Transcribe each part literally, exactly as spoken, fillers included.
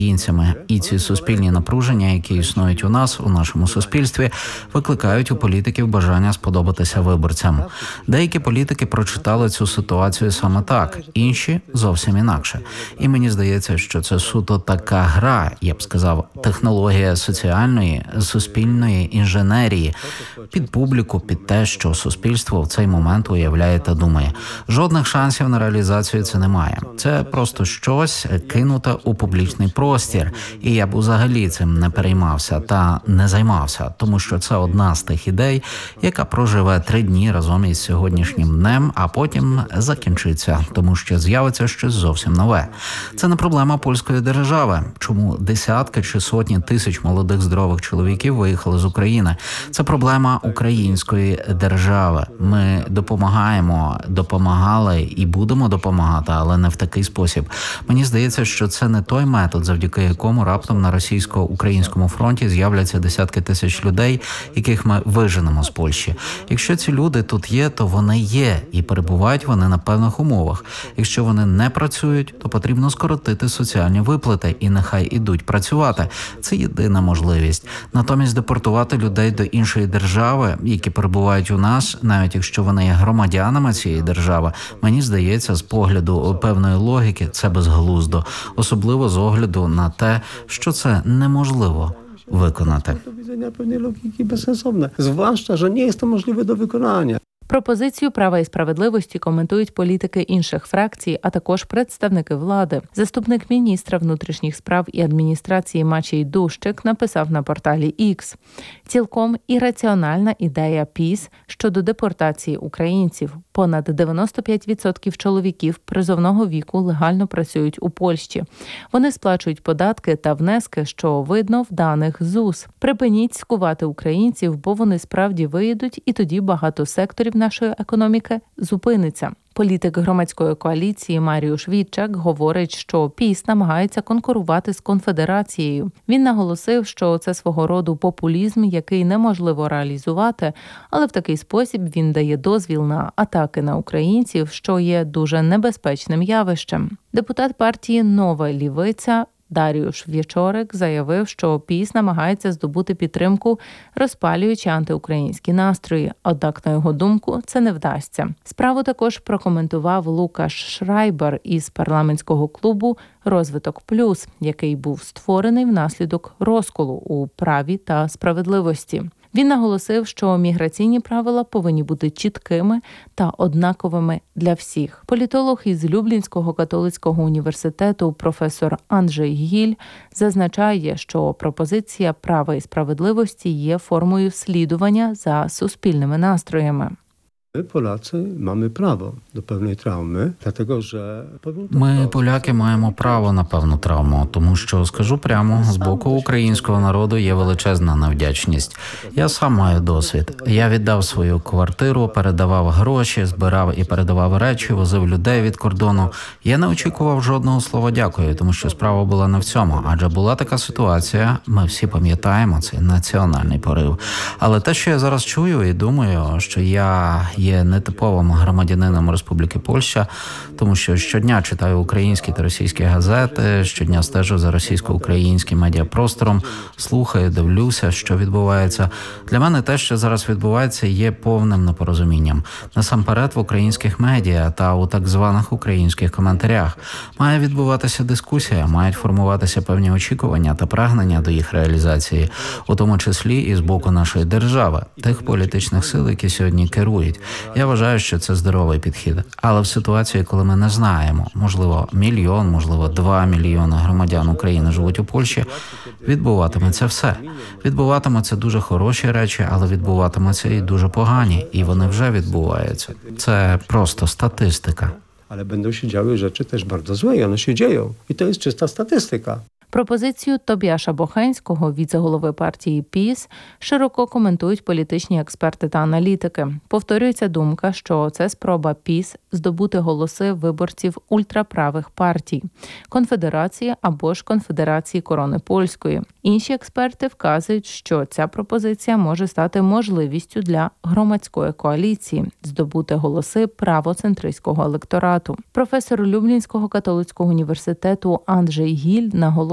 українцями. І ці суспільні напруження, які існують у нас, у нашому суспільстві, викликають у політиків бажання сподобатися виборцям. Деякі політики прочитали цю ситуацію саме так, інші – зовсім інакше. І мені здається, що це суто така гра, я б сказав, технологія соціальної, суспільної інженерії під публіку, під те, що суспільство в цей момент уявляє та думає. Жодних шансів на реалізацію це немає. Це просто щось кинуте у публічний простір. І я б взагалі цим не переймався та не займався, тому що це одна з тих ідей, яка проживе три дні разом із сьогоднішнім днем, а потім закінчиться, тому що з'явиться щось зовсім нове. Це не проблема польської держави. Чому десятки чи сотні тисяч молодих здорових чоловіків виїхали з України? Це проблема української держави. Ми допомагаємо, допомагали і будемо допомагати, але не в такий спосіб. Мені здається, що це не той метод, завдяки якому раптом на російсько-українському фронті з'являться десятки тисяч людей, яких ми виженемо з Польщі. Якщо ці люди тут є, то вони є, і перебувають вони на певних умовах. Якщо вони не працюють, то потрібно скоротити соціальні виплати, і нехай ідуть працювати. Це єдина можливість. Натомість депортувати людей до іншої держави, які перебувають у нас, навіть якщо вони є громадянами цієї держави, мені здається, з погляду певної логіки, це безглуздо. Особливо з огляду на те, що це неможливо виконати. Pewnej logiki bezsensowne, zwłaszcza, że nie jest to możliwe do wykonania. Пропозицію «Права і справедливості» коментують політики інших фракцій, а також представники влади. Заступник міністра внутрішніх справ і адміністрації Мачій Дущик написав на порталі X: «Цілком ірраціональна ідея ПіС щодо депортації українців. Понад дев'яносто п'ять відсотків чоловіків призовного віку легально працюють у Польщі. Вони сплачують податки та внески, що видно в даних ЗУС. Припиніть скувати українців, бо вони справді виїдуть, і тоді багато секторів нашої економіки зупиниться». Політик громадської коаліції Маріуш Вітчак говорить, що ПіС намагається конкурувати з конфедерацією. Він наголосив, що це свого роду популізм, який неможливо реалізувати, але в такий спосіб він дає дозвіл на атаки на українців, що є дуже небезпечним явищем. Депутат партії «Нова лівиця» Даріуш В'ячорик заявив, що ПіС намагається здобути підтримку, розпалюючи антиукраїнські настрої. Однак, на його думку, це не вдасться. Справу також прокоментував Лукаш Шрайбер із парламентського клубу «Розвиток Плюс», який був створений внаслідок розколу у праві та справедливості. Він наголосив, що міграційні правила повинні бути чіткими та однаковими для всіх. Політолог із Люблінського католицького університету професор Анджей Гіль зазначає, що пропозиція «Права і справедливості» є формою слідування за суспільними настроями. My, Polacy, mamy prawo do pewnej traumy, dlatego że... Ми, поляки, маємо право на певну травму, тому що, скажу прямо, з боку українського народу є величезна невдячність. Я сам маю досвід. Я віддав свою квартиру, передавав гроші, збирав і передавав речі, возив людей від кордону. Я не очікував жодного слова «дякую», тому що справа була не в цьому, адже була така ситуація, ми всі пам'ятаємо цей національний порив. Але те, що я зараз чую і думаю, що я є нетиповим громадянином Республіки Польща, тому що щодня читаю українські та російські газети, щодня стежу за російсько-українським медіапростором, слухаю, дивлюся, що відбувається. Для мене те, що зараз відбувається, є повним непорозумінням. Насамперед в українських медіа та у так званих українських коментарях. Має відбуватися дискусія, мають формуватися певні очікування та прагнення до їх реалізації, у тому числі і з боку нашої держави, тих політичних сил, які сьогодні керують. Я вважаю, що це здоровий підхід. Але в ситуації, коли ми не знаємо, можливо, мільйон, можливо, два мільйони громадян України живуть у Польщі, відбуватиметься все. Відбуватимуться дуже хороші речі, але відбуватимуться і дуже погані, і вони вже відбуваються. Це просто статистика. Ale będą się działy rzeczy też bardzo złe i one się dzieją. I to jest czysta statystyka. Пропозицію Тобіаша Бохенського, віце-голови партії ПіС, широко коментують політичні експерти та аналітики. Повторюється думка, що це спроба ПіС здобути голоси виборців ультраправих партій – Конфедерації або ж Конфедерації Корони Польської. Інші експерти вказують, що ця пропозиція може стати можливістю для громадської коаліції – здобути голоси правоцентристського електорату. Професор Люблінського католицького університету Анджей Гіль наголошує,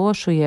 наголошує,